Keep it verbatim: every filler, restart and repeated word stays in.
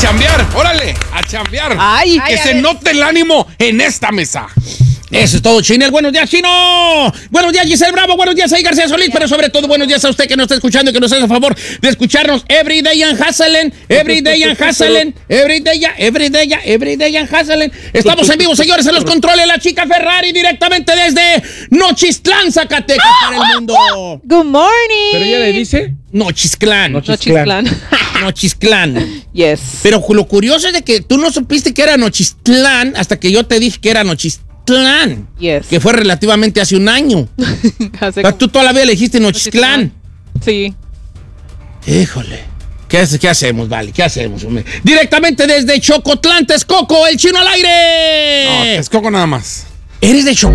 chambear, órale, a chambear. Ay, que ay, se ay. note el ánimo en esta mesa. Eso es todo, Chinel. Buenos días, Chino. Buenos días, Giselle Bravo. Buenos días, ahí García Solís. Pero sobre todo, buenos días a usted que nos está escuchando y que nos hace el favor de escucharnos every day and hustling, every day and hustling, every day, every day, every day and hustling. Estamos en vivo, señores, en los controles. La chica Ferrari directamente desde Nochistlán, Zacatecas, para el mundo. Good morning. Pero ella le dice... Nochistlán. Nochistlán. Nochistlán. Yes. Pero lo curioso es de que tú no supiste que era Nochistlán hasta que yo te dije que era Nochistlán. Yes. Que fue relativamente hace un año. Hace O sea, como- tú todavía le dijiste Nochistlán. Sí. Híjole. ¿Qué, hace- ¿Qué hacemos, vale? ¿Qué hacemos, hombre? Directamente desde Chocotlán, Texcoco, el Chino al No, aire. Texcoco nada más. ¿Eres de Chocotlán?